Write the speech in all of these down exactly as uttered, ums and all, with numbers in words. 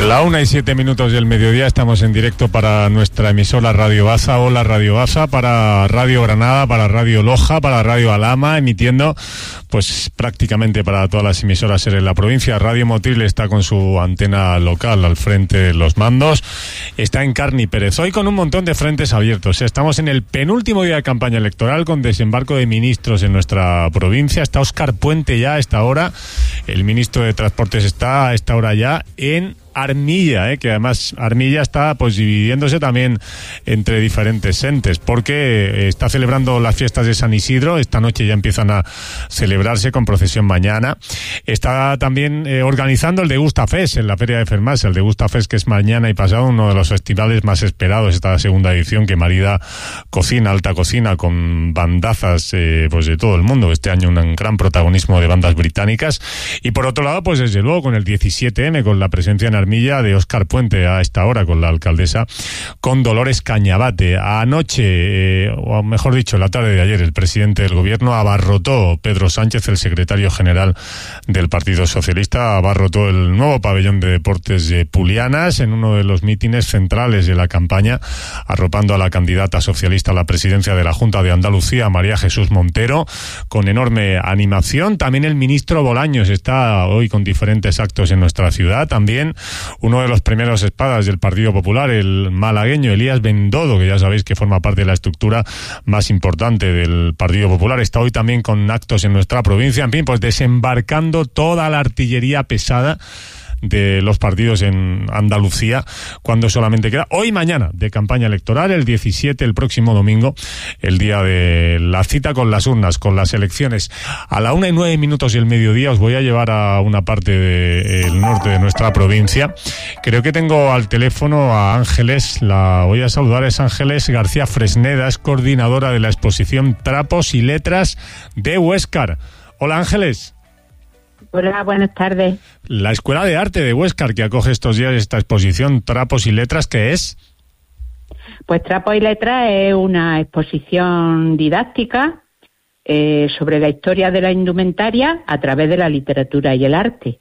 La una y siete minutos del mediodía, estamos en directo para nuestra emisora Radio Baza. Hola Radio Baza, para Radio Granada, para Radio Loja, para Radio Alhama, emitiendo pues prácticamente para todas las emisoras en la provincia. Radio Motril está con su antena local al frente de los mandos. Está en Carni Pérez, hoy con un montón de frentes abiertos. Estamos en el penúltimo día de campaña electoral con desembarco de ministros en nuestra provincia. Está Óscar Puente ya a esta hora. El ministro de Transportes está a esta hora ya en Armilla, eh, que además Armilla está pues dividiéndose también entre diferentes entes, porque está celebrando las fiestas de San Isidro. Esta noche ya empiezan a celebrarse con procesión mañana. Está también eh, organizando el Degustafest en la Feria de Fermás, el Degustafest que es mañana y pasado, uno de los festivales más esperados, esta segunda edición que marida cocina, alta cocina con bandazas eh, pues de todo el mundo. Este año un gran protagonismo de bandas británicas. Y por otro lado, pues desde luego con el diecisiete eme, con la presencia en Armilla de Óscar Puente a esta hora con la alcaldesa, con Dolores Cañabate. Anoche, eh, o mejor dicho, la tarde de ayer, el presidente del gobierno abarrotó, Pedro Sánchez, el secretario general del Partido Socialista, abarrotó el nuevo pabellón de deportes de Pulianas en uno de los mítines centrales de la campaña, arropando a la candidata socialista a la presidencia de la Junta de Andalucía, María Jesús Montero, con enorme animación. También el ministro Bolaños está hoy con diferentes actos en nuestra ciudad. También uno de los primeros espadas del Partido Popular, el malagueño Elías Bendodo, que ya sabéis que forma parte de la estructura más importante del Partido Popular, está hoy también con actos en nuestra provincia. En fin, pues desembarcando toda la artillería pesada de los partidos en Andalucía, cuando solamente queda hoy y mañana de campaña electoral, el diecisiete, el próximo domingo, el día de la cita con las urnas, con las elecciones. A la una y nueve minutos del mediodía os voy a llevar a una parte del norte de nuestra provincia. Creo que tengo al teléfono a Ángeles, la voy a saludar, es Ángeles García Fresneda, es coordinadora de la exposición Trapos y Letras de Huéscar. Hola Ángeles. Hola, buenas tardes. La Escuela de Arte de Huéscar, que acoge estos días esta exposición Trapos y Letras, ¿qué es? Pues Trapos y Letras es una exposición didáctica eh, sobre la historia de la indumentaria a través de la literatura y el arte.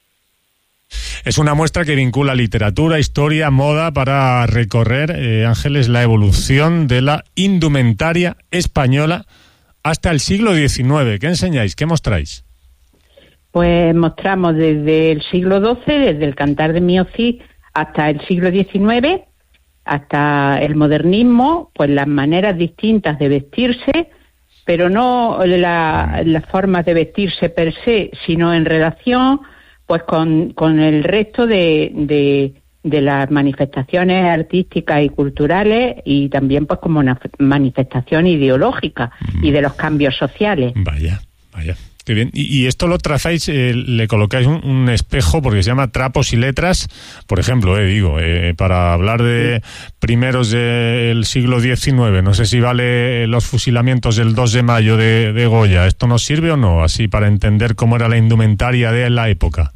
Es una muestra que vincula literatura, historia, moda para recorrer, eh, Ángeles, la evolución de la indumentaria española hasta el siglo diecinueve. ¿Qué enseñáis? ¿Qué mostráis? Pues mostramos desde el siglo doce, desde el Cantar de Mío Cid hasta el siglo diecinueve, hasta el modernismo, pues las maneras distintas de vestirse, pero no la, las formas de vestirse per se, sino en relación pues con, con el resto de, de, de las manifestaciones artísticas y culturales, y también pues como una manifestación ideológica y de los cambios sociales. Vaya, vaya. Qué bien. Y, y esto lo trazáis, eh, le colocáis un, un espejo porque se llama Trapos y Letras, por ejemplo, eh, digo, eh, para hablar de primeros del siglo diecinueve, no sé si vale los fusilamientos del dos de mayo de, de Goya, ¿esto nos sirve o no? Así para entender cómo era la indumentaria de la época.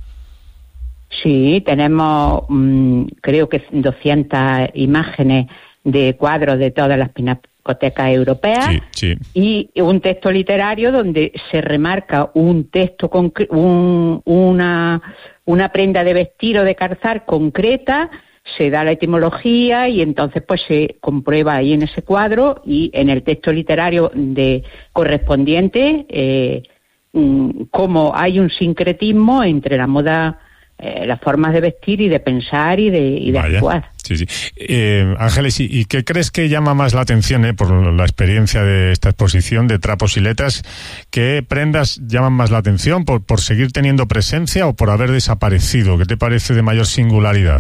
Sí, tenemos mmm, creo que doscientas imágenes de cuadros de todas las pinacotecas europeas, sí, sí. Y un texto literario donde se remarca un texto, concre- un, una, una prenda de vestir o de calzar concreta, se da la etimología y entonces pues se comprueba ahí en ese cuadro y en el texto literario de correspondiente eh, cómo hay un sincretismo entre la moda, Eh, las formas de vestir y de pensar y de, y de actuar. Sí, sí. Eh, Ángeles, ¿y, ¿y qué crees que llama más la atención, eh, por la experiencia de esta exposición de Trapos y Letras? ¿Qué prendas llaman más la atención por, por seguir teniendo presencia o por haber desaparecido? ¿Qué te parece de mayor singularidad?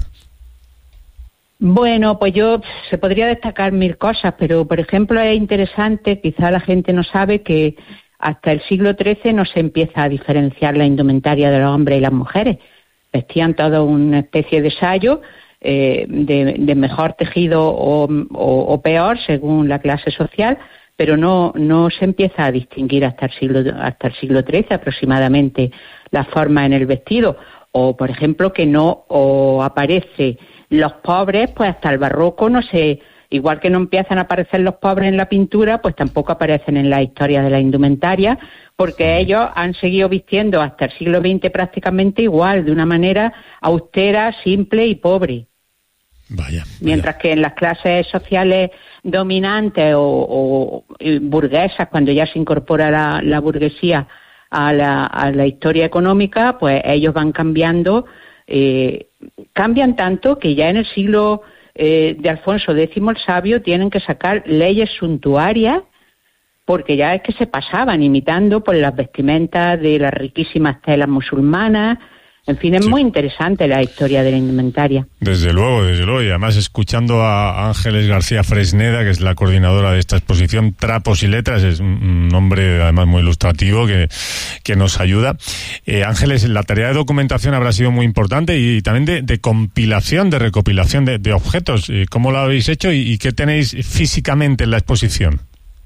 Bueno, pues yo se podría destacar mil cosas, pero por ejemplo es interesante, quizá la gente no sabe que hasta el siglo trece no se empieza a diferenciar la indumentaria de los hombres y las mujeres. Vestían todo una especie de sayo eh, de, de mejor tejido o, o, o peor según la clase social, pero no no se empieza a distinguir hasta el siglo hasta el siglo trece aproximadamente la forma en el vestido. O por ejemplo que no o aparece los pobres, pues hasta el barroco no se igual que no empiezan a aparecer los pobres en la pintura, pues tampoco aparecen en la historia de la indumentaria, porque ellos han seguido vistiendo hasta el siglo veinte prácticamente igual, de una manera austera, simple y pobre. Vaya, vaya. Mientras que en las clases sociales dominantes o, o burguesas, cuando ya se incorpora la, la burguesía a la, a la historia económica, pues ellos van cambiando, eh, cambian tanto que ya en el siglo eh, de Alfonso X el Sabio tienen que sacar leyes suntuarias, porque ya es que se pasaban imitando por las vestimentas de las riquísimas telas musulmanas. En fin, es sí. muy interesante la historia de la indumentaria. Desde luego, desde luego. Y además escuchando a Ángeles García Fresneda, que es la coordinadora de esta exposición, Trapos y Letras, es un nombre además muy ilustrativo que, que nos ayuda. Eh, Ángeles, la tarea de documentación habrá sido muy importante y también de, de compilación, de recopilación de, de objetos. ¿Cómo lo habéis hecho y, y qué tenéis físicamente en la exposición?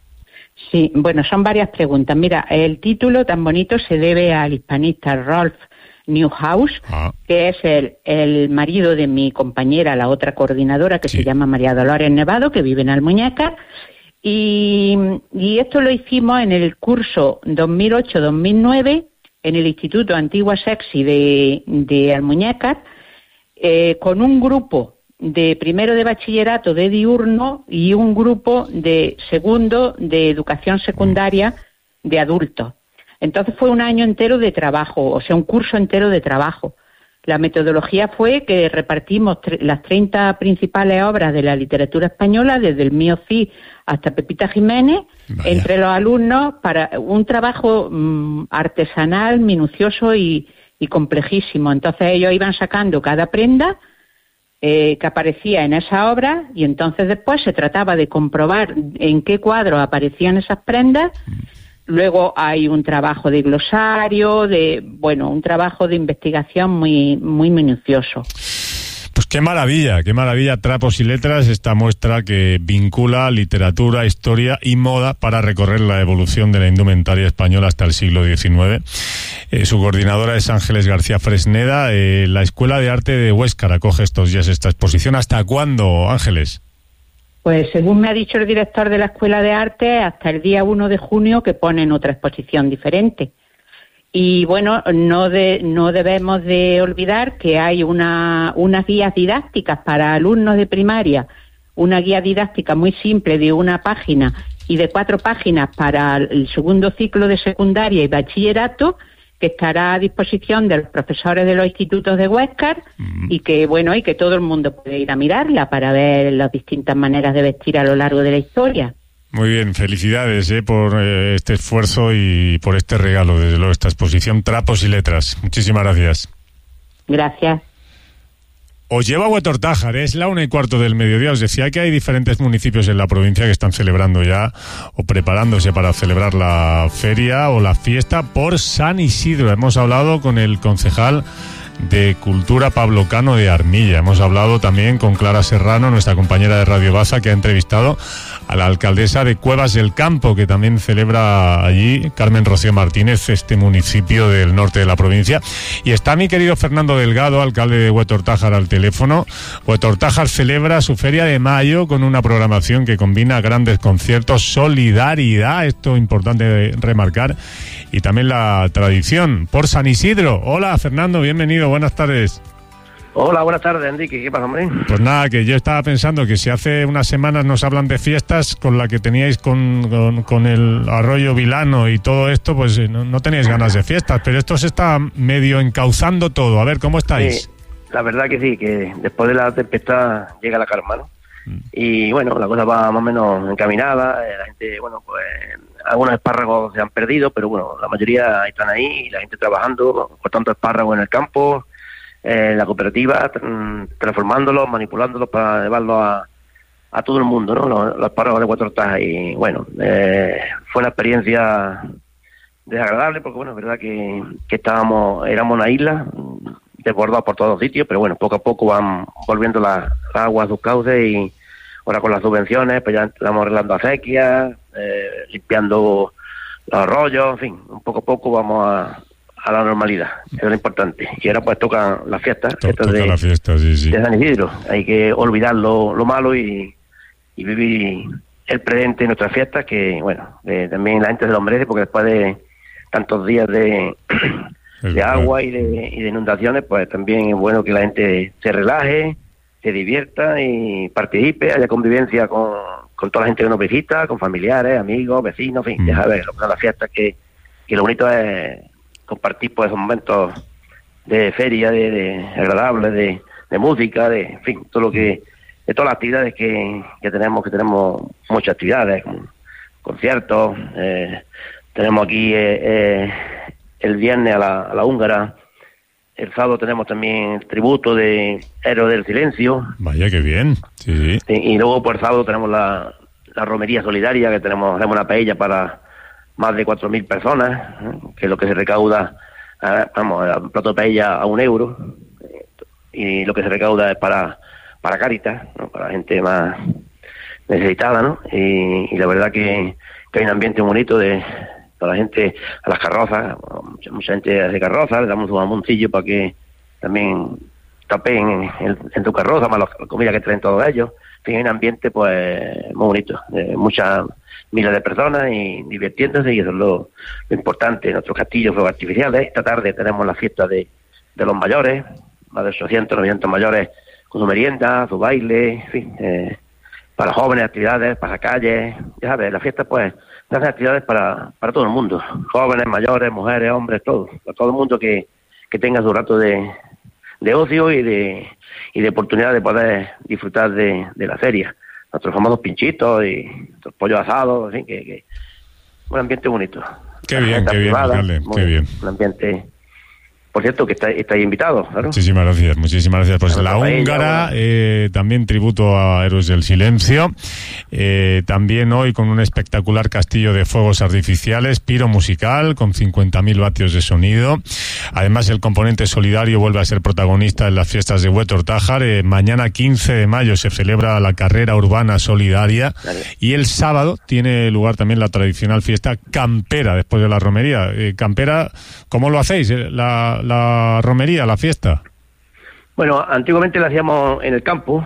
Sí, bueno, son varias preguntas. Mira, el título tan bonito se debe al hispanista Rolf Neuhaus, ah. que es el, el marido de mi compañera, la otra coordinadora, que sí. se llama María Dolores Nevado, que vive en Almuñécar, y, y esto lo hicimos en el curso dos mil ocho dos mil nueve en el Instituto Antigua Sexy de, de Almuñécar, eh, con un grupo de primero de bachillerato de diurno y un grupo de segundo de educación secundaria de adultos. Entonces fue un año entero de trabajo, o sea, un curso entero de trabajo. La metodología fue que repartimos tre- las treinta principales obras de la literatura española, desde el Mío Cid hasta Pepita Jiménez, Vaya. entre los alumnos, para un trabajo mmm, artesanal, minucioso y, y complejísimo. Entonces ellos iban sacando cada prenda eh, que aparecía en esa obra, y entonces después se trataba de comprobar en qué cuadros aparecían esas prendas. Luego hay un trabajo de glosario, de bueno, un trabajo de investigación muy muy minucioso. Pues qué maravilla, qué maravilla, Trapos y Letras, esta muestra que vincula literatura, historia y moda para recorrer la evolución de la indumentaria española hasta el siglo diecinueve. Eh, su coordinadora es Ángeles García Fresneda. Eh, la Escuela de Arte de Huéscar acoge estos días esta exposición. ¿Hasta cuándo, Ángeles? Pues según me ha dicho el director de la Escuela de Arte, hasta el día uno de junio, que ponen otra exposición diferente. Y bueno, no de, no debemos de olvidar que hay una unas guías didácticas para alumnos de primaria, una guía didáctica muy simple de una página y de cuatro páginas para el segundo ciclo de secundaria y bachillerato, que estará a disposición de los profesores de los institutos de Huéscar, mm. y que bueno y que todo el mundo puede ir a mirarla para ver las distintas maneras de vestir a lo largo de la historia. Muy bien, felicidades eh, por eh, este esfuerzo y por este regalo, desde luego, esta exposición Trapos y Letras. Muchísimas gracias. Gracias. Os lleva a Huetortájar, es la una y cuarto del mediodía. Os decía que hay diferentes municipios en la provincia que están celebrando ya o preparándose para celebrar la feria o la fiesta por San Isidro. Hemos hablado con el concejal de Cultura, Pablo Cano, de Armilla. Hemos hablado también con Clara Serrano, nuestra compañera de Radio Baza, que ha entrevistado a la alcaldesa de Cuevas del Campo, que también celebra allí, Carmen Rocío Martínez, este municipio del norte de la provincia. Y está mi querido Fernando Delgado, alcalde de Huetortájar, al teléfono. Huetortájar celebra su feria de mayo con una programación que combina grandes conciertos, solidaridad, esto es importante remarcar, y también la tradición por San Isidro. Hola, Fernando, bienvenido, buenas tardes. Hola, buenas tardes, Enrique. ¿Qué pasa, hombre? Pues nada, que yo estaba pensando que si hace unas semanas nos hablan de fiestas con la que teníais con, con, con el Arroyo Vilano y todo esto, pues no, no teníais ganas de fiestas, pero esto se está medio encauzando todo. A ver, ¿cómo estáis? Sí, la verdad que sí, que después de la tempestad llega la calma, ¿no? Mm. Y bueno, la cosa va más o menos encaminada. La gente, bueno, pues algunos espárragos se han perdido, pero bueno, la mayoría están ahí y la gente trabajando, cortando espárragos en el campo, eh, la cooperativa, transformándolos, manipulándolos para llevarlos a, a todo el mundo, ¿no? Los, los espárragos de Huetortájar. Y bueno, eh, fue una experiencia desagradable porque bueno, es verdad que, que estábamos, éramos una isla desbordada por todos sitios, pero bueno, poco a poco van volviendo las, las aguas a sus cauces y ahora con las subvenciones pues ya estamos arreglando acequias, eh, limpiando los arroyos, en fin, un poco a poco vamos a, a la normalidad, eso es lo importante. Y ahora pues tocan las fiestas, to, fiestas toca de, la fiesta, sí, sí. de San Isidro, hay que olvidar lo, lo malo y, y vivir el presente en nuestras fiestas, que bueno, eh, también la gente se lo merece, porque después de tantos días de, de agua y de, y de inundaciones, pues también es bueno que la gente se relaje, se divierta y participe, haya convivencia con, con toda la gente que nos visita, con familiares, amigos, vecinos, en fin, mm. ya sabes, lo que son las fiestas, que, que lo bonito es compartir pues esos momentos de feria, de, de agradables, de, de música, de en fin, todo lo que, de todas las actividades que, que tenemos, que tenemos muchas actividades, como conciertos, eh, tenemos aquí eh, eh, el viernes a la, a la húngara, el sábado tenemos también el tributo de Héroes del Silencio. Vaya, qué bien, sí. sí y luego por el sábado tenemos la, la romería solidaria, que tenemos, hacemos una paella para más de cuatro mil personas, ¿eh? que es lo que se recauda, eh, vamos, el plato de paella a un euro, eh, y lo que se recauda es para para Cáritas, ¿no? Para la gente más necesitada, ¿no? Y, y la verdad que, que hay un ambiente bonito de para la gente, a las carrozas, mucha, mucha gente hace carrozas, le damos un amoncillo para que también tapen en, en, en tu carroza, más la comida que traen todos ellos. En fin, hay un ambiente pues muy bonito, de muchas miles de personas y divirtiéndose, y eso es lo, lo importante. Nuestros castillos fuegos artificiales. Esta tarde tenemos la fiesta de, de los mayores, más de ochocientos, novecientos mayores, con su merienda, su baile, en fin, eh, para jóvenes, actividades, para calles, ya sabes, la fiesta pues hace actividades para, para todo el mundo, jóvenes, mayores, mujeres, hombres, todos, para todo el mundo que, que tenga su rato de, de ocio y de y de oportunidad de poder disfrutar de, de la feria. Nuestros famosos pinchitos y nuestros pollos asados, en fin, que, que un ambiente bonito. Qué bien, qué bien, alcalde, qué bien. Un ambiente... Por cierto, que estáis está invitados, claro. Muchísimas gracias, muchísimas gracias. Pues la húngara, eh, también tributo a Héroes del Silencio, eh, también hoy con un espectacular castillo de fuegos artificiales, piro musical con cincuenta mil vatios de sonido. Además, el componente solidario vuelve a ser protagonista en las fiestas de Huetortájar. Eh, mañana quince de mayo se celebra la carrera urbana solidaria, vale. Y el sábado tiene lugar también la tradicional fiesta campera después de la romería. Eh, campera, ¿cómo lo hacéis? La la romería, la fiesta. Bueno, antiguamente la hacíamos en el campo,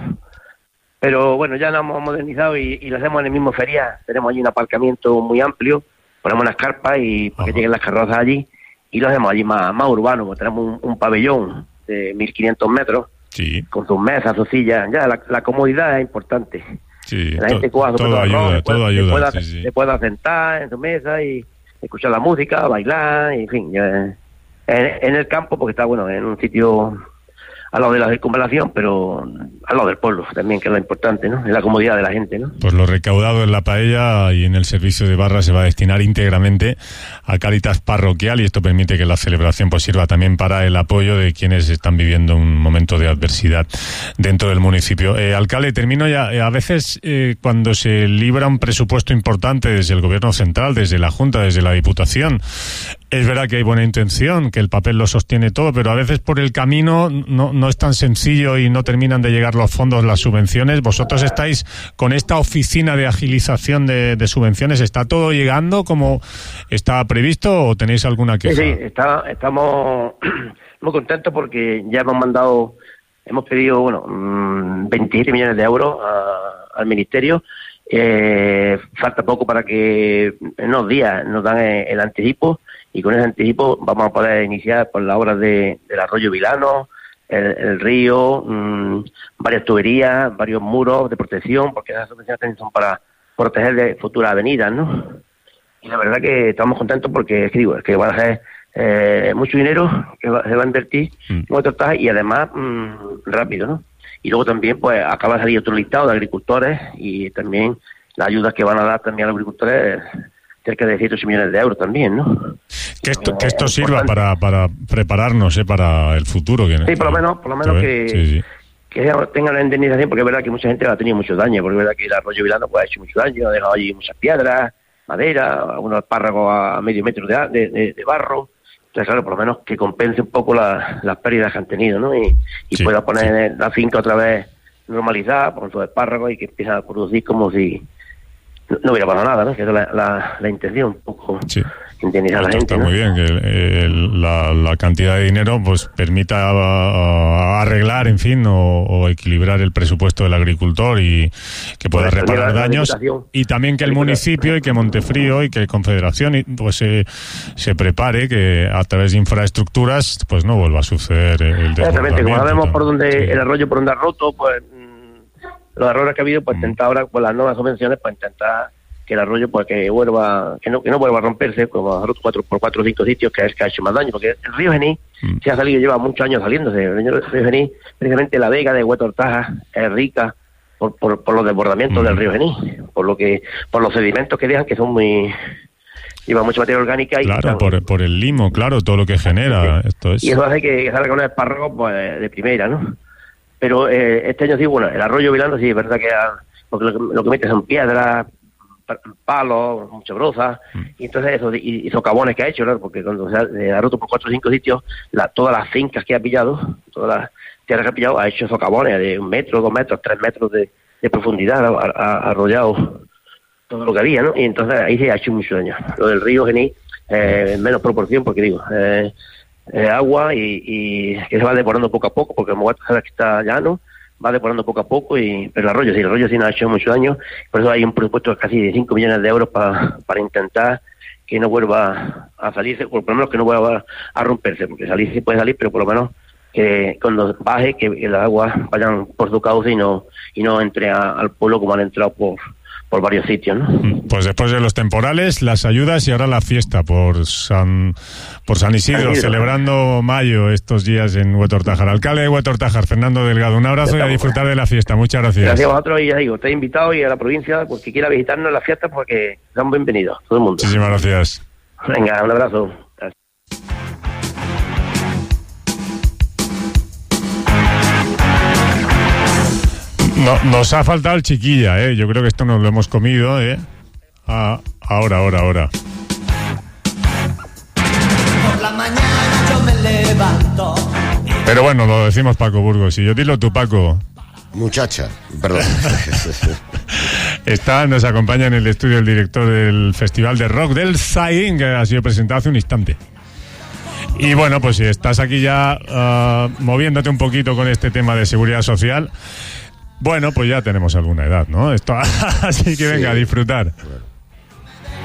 pero bueno, ya la hemos modernizado y, y la hacemos en el mismo feria. Tenemos allí un aparcamiento muy amplio, ponemos unas carpas y para que lleguen las carrozas allí, y lo hacemos allí más, más urbano, porque tenemos un, un pabellón de mil quinientos metros, sí, con sus mesas, sus sillas. Ya la, la comodidad es importante. Sí, la gente to, todo, todo ayuda, arroz, todo puede, ayuda. Se pueda, sí, sí. se pueda sentar en su mesa y escuchar la música, bailar, y en fin, ya, En, en el campo, porque está, bueno, en un sitio al lado de la circunvalación, pero al lado del pueblo también, que es lo importante, ¿no? Es la comodidad de la gente, ¿no? Pues lo recaudado en la paella y en el servicio de barra se va a destinar íntegramente a Cáritas parroquial, y esto permite que la celebración pues sirva también para el apoyo de quienes están viviendo un momento de adversidad dentro del municipio. Eh, alcalde, termino ya. Eh, a veces eh, cuando se libra un presupuesto importante desde el gobierno central, desde la Junta, desde la Diputación, es verdad que hay buena intención, que el papel lo sostiene todo, pero a veces por el camino no, no es tan sencillo y no terminan de llegar los fondos, las subvenciones. Vosotros estáis con esta oficina de agilización de, de subvenciones. ¿Está todo llegando como está previsto o tenéis alguna queja? Sí, sí, está, estamos muy contentos porque ya hemos mandado, hemos pedido, bueno, veintisiete millones de euros a, al Ministerio. Eh, falta poco para que en unos días nos dan el, el anticipo, y con ese anticipo vamos a poder iniciar por las obras de, del arroyo Vilano, el, el río, mmm, varias tuberías, varios muros de protección, porque esas subvenciones también son para proteger de futuras avenidas, ¿no? Y la verdad que estamos contentos porque es que digo, es que van a ser eh, mucho dinero que va, se va a invertir mm. en otros trajes, y además mmm, rápido, ¿no? Y luego también pues acaba de salir otro listado de agricultores, y también las ayudas que van a dar también a los agricultores, cerca de ciento millones de euros también, ¿no? Que esto, que esto sirva para, para prepararnos, ¿eh? Para el futuro. Que sí, por lo menos, por lo menos que, sí, sí. que tengan la indemnización, porque es verdad que mucha gente ha tenido mucho daño, porque es verdad que el arroyo Vilano pues, ha hecho mucho daño, ha dejado allí muchas piedras, madera, algunos espárragos a medio metro de, de, de, de barro. Entonces, claro, por lo menos que compense un poco la, las pérdidas que han tenido, ¿no? Y, y sí, pueda poner sí. la finca otra vez normalizada con sus espárragos y que empiezan a producir como si no hubiera pasado nada, ¿no? Que es la, la, la intención un poco. Sí. indemnizar a la gente. Está ¿no? muy bien que eh, la, la cantidad de dinero pues permita uh, arreglar, en fin, o, o equilibrar el presupuesto del agricultor y que pueda Pues, reparar la, daños, la y también que el municipio y que Montefrío y que Confederación pues eh, se prepare que a través de infraestructuras pues no vuelva a suceder el desbordamiento. Exactamente, como sabemos por donde sí. el arroyo por donde ha roto, pues los errores que ha habido, pues intentar ahora con las nuevas subvenciones, pues intentar que el arroyo pues que vuelva, que no, que no vuelva a romperse, como ha roto cuatro por cuatro o cinco sitios, que es que ha hecho más daño, porque el río Genil mm. se ha salido, lleva muchos años saliéndose. El río Genil, precisamente la vega de Hueto Hortaja es rica por, por, por los desbordamientos mm. del río Genil, por lo que, por los sedimentos que dejan, que son muy, lleva mucha materia orgánica y claro, están, por, por el limo, claro, todo lo que genera. Sí. Esto es... Y eso hace que salga unos espárragos pues de primera, ¿no? Pero eh, este año sí, bueno, el arroyo Vilando sí es verdad que ha, porque lo que, lo que mete son piedras, palos, mucha broza, mm. y entonces eso, y, y socavones que ha hecho, ¿no? Porque cuando se ha, se ha roto por cuatro o cinco sitios, la, todas las fincas que ha pillado, todas las tierras que ha pillado, ha hecho socavones de un metro, dos metros, tres metros de, de profundidad, ha, ha arrollado todo lo que había, ¿no? Y entonces ahí se ha hecho mucho daño. Lo del río Genil, eh, en menos proporción, porque digo, eh, eh, agua y, y que se va depurando poco a poco, porque como sabes que está llano, va depurando poco a poco, y pero el arroyo sí, el arroyo sí nos ha hecho mucho daño, por eso hay un presupuesto casi de cinco millones de euros para para intentar que no vuelva a salirse, por lo menos que no vuelva a romperse, porque salir sí puede salir, pero por lo menos que cuando baje, que el agua vayan por su cauce y no, y no entre a, al pueblo como han entrado por por varios sitios, ¿no? Pues después de los temporales, las ayudas y ahora la fiesta por San por San Isidro, San Isidro. Celebrando mayo estos días en Hueto Hortajar. Alcalde de Hueto Hortajar, Fernando Delgado, un abrazo y a disfrutar de la fiesta. Muchas gracias. Gracias a vosotros, y ya digo, estáis invitados, y a la provincia, pues que quiera visitarnos en la fiesta, porque son bienvenidos, todo el mundo. Muchísimas gracias. Venga, un abrazo. Gracias. No, nos ha faltado el chiquilla, ¿eh? Yo creo que esto nos lo hemos comido, ¿eh? Ah, ahora, ahora, ahora. Por la mañana yo me levanto. Pero bueno, lo decimos Paco Burgos. Y yo dilo tú, Paco. Muchacha, perdón. Está, nos acompaña en el estudio el director del Festival de Rock del Zain, que ha sido presentado hace un instante. Y bueno, pues si estás aquí ya uh, moviéndote un poquito con este tema de seguridad social, bueno, pues ya tenemos alguna edad, ¿no? Esto, así que venga, sí. A disfrutar.